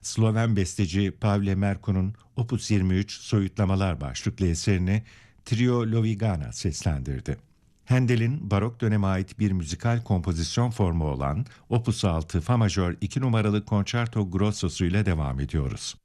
Sloven besteci Pavle Merku'nun Opus 23 Soyutlamalar başlıklı eserini Trio Lovigana seslendirdi. Handel'in barok döneme ait bir müzikal kompozisyon formu olan Opus 6 Fa majör 2 numaralı Concerto Grosso'su ile devam ediyoruz.